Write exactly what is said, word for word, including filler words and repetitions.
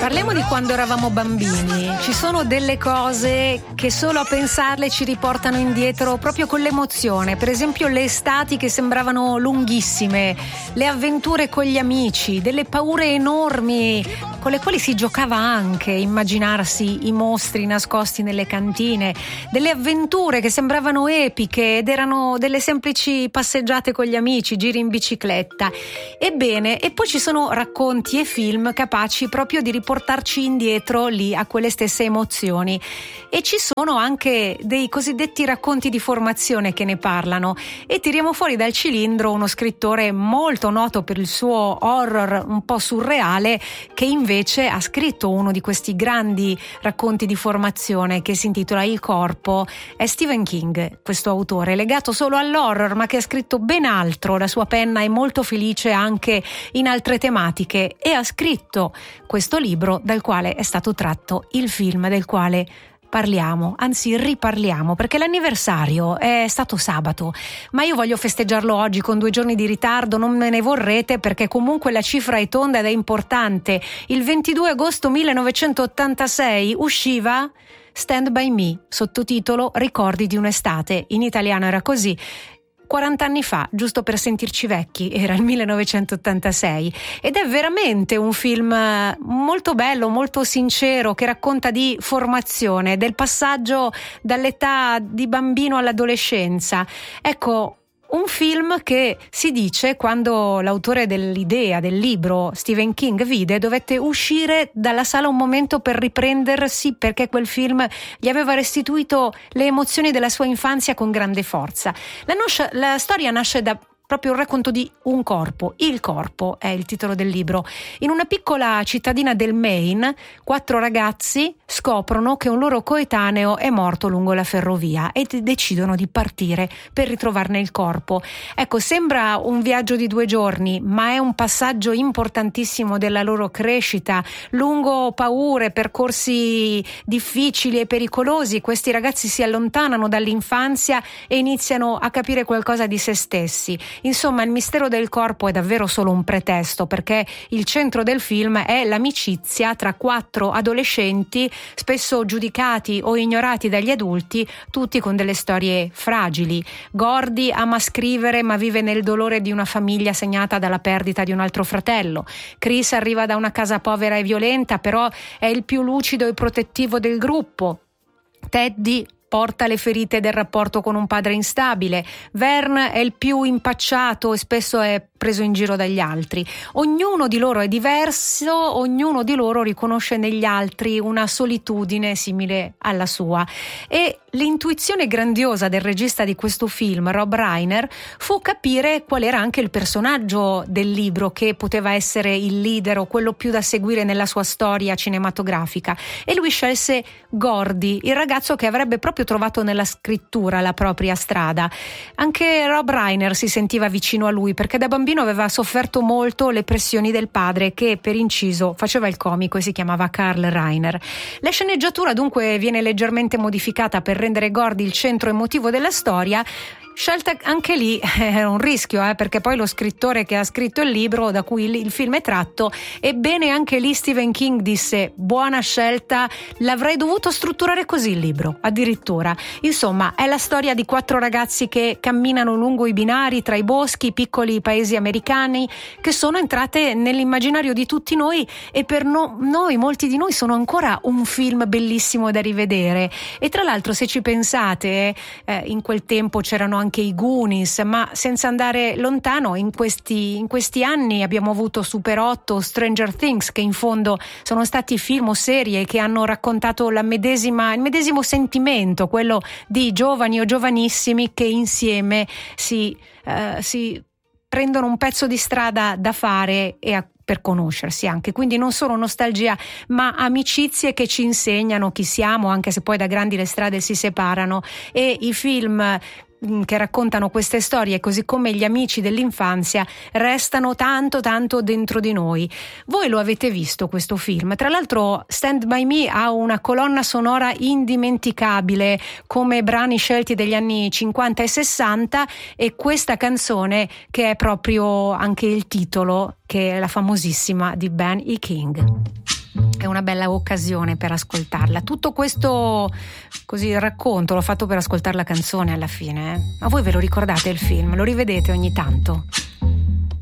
Parliamo di quando eravamo bambini. Ci sono delle cose che solo a pensarle ci riportano indietro proprio con l'emozione. Per esempio le estati che sembravano lunghissime, le avventure con gli amici, delle paure enormi con le quali si giocava anche, immaginarsi i mostri nascosti nelle cantine, delle avventure che sembravano epiche ed erano delle semplici passeggiate con gli amici, giri in bicicletta. Ebbene, e poi ci sono racconti e film capaci proprio di riportarci indietro lì a quelle stesse emozioni. E ci sono anche dei cosiddetti racconti di formazione che ne parlano, e tiriamo fuori dal cilindro uno scrittore molto noto per il suo horror un po' surreale, che invece ha scritto uno di questi grandi racconti di formazione che si intitola Il corpo. È Stephen King, questo autore, legato solo all'horror ma che ha scritto ben altro. La sua penna è molto felice anche in altre tematiche, e ha scritto questo libro dal quale è stato tratto il film del quale parliamo, anzi riparliamo, perché l'anniversario è stato sabato, ma io voglio festeggiarlo oggi con due giorni di ritardo, non me ne vorrete, perché comunque la cifra è tonda ed è importante. Il ventidue agosto millenovecentottantasei usciva Stand By Me, sottotitolo Ricordi di un'estate, in italiano era così. quaranta anni fa, giusto per sentirci vecchi, era il millenovecentottantasei, ed è veramente un film molto bello, molto sincero, che racconta di formazione, del passaggio dall'età di bambino all'adolescenza. Ecco, un film che, si dice, quando l'autore dell'idea del libro, Stephen King, vide, dovette uscire dalla sala un momento per riprendersi, perché quel film gli aveva restituito le emozioni della sua infanzia con grande forza. La, noscia, la storia nasce da proprio il racconto di un corpo. Il corpo è il titolo del libro. In una piccola cittadina del Maine, quattro ragazzi scoprono che un loro coetaneo è morto lungo la ferrovia e decidono di partire per ritrovarne il corpo. Ecco, sembra un viaggio di due giorni, ma è un passaggio importantissimo della loro crescita. Lungo paure, percorsi difficili e pericolosi, questi ragazzi si allontanano dall'infanzia e iniziano a capire qualcosa di se stessi. Insomma, il mistero del corpo è davvero solo un pretesto, perché il centro del film è l'amicizia tra quattro adolescenti, spesso giudicati o ignorati dagli adulti, tutti con delle storie fragili. Gordy ama scrivere ma vive nel dolore di una famiglia segnata dalla perdita di un altro fratello. Chris arriva da una casa povera e violenta, però è il più lucido e protettivo del gruppo. Teddy porta le ferite del rapporto con un padre instabile. Vern è il più impacciato e spesso è preso in giro dagli altri. Ognuno di loro è diverso, ognuno di loro riconosce negli altri una solitudine simile alla sua. E l'intuizione grandiosa del regista di questo film, Rob Reiner, fu capire qual era anche il personaggio del libro che poteva essere il leader o quello più da seguire nella sua storia cinematografica. E lui scelse Gordy, il ragazzo che avrebbe proprio trovato nella scrittura la propria strada. Anche Rob Reiner si sentiva vicino a lui, perché da bambino aveva sofferto molto le pressioni del padre, che per inciso faceva il comico e si chiamava Carl Reiner. La sceneggiatura dunque viene leggermente modificata per rendere Gordy il centro emotivo della storia. Scelta anche lì è un rischio, eh, perché poi lo scrittore che ha scritto il libro da cui il, il film è tratto, ebbene anche lì Stephen King disse: buona scelta, l'avrei dovuto strutturare così il libro, addirittura. Insomma, è la storia di quattro ragazzi che camminano lungo i binari tra i boschi, i piccoli paesi americani, che sono entrate nell'immaginario di tutti noi, e per no, noi, molti di noi, sono ancora un film bellissimo da rivedere. E tra l'altro, se ci pensate, eh, in quel tempo c'erano anche i Goonies, ma senza andare lontano, in questi, in questi anni abbiamo avuto Super otto, Stranger Things, che in fondo sono stati film o serie che hanno raccontato la medesima, il medesimo sentimento, quello di giovani o giovanissimi che insieme si, uh, si prendono un pezzo di strada da fare e a per conoscersi anche, quindi non solo nostalgia ma amicizie che ci insegnano chi siamo, anche se poi da grandi le strade si separano. E i film che raccontano queste storie, così come gli amici dell'infanzia, restano tanto tanto dentro di noi. Voi lo avete visto questo film? Tra l'altro Stand By Me ha una colonna sonora indimenticabile, come brani scelti degli anni cinquanta e sessanta, e questa canzone che è proprio anche il titolo, che è la famosissima di Ben E. King. è una bella occasione per ascoltarla. Tutto questo così racconto l'ho fatto per ascoltare la canzone alla fine, eh? Ma voi ve lo ricordate il film? Lo rivedete ogni tanto?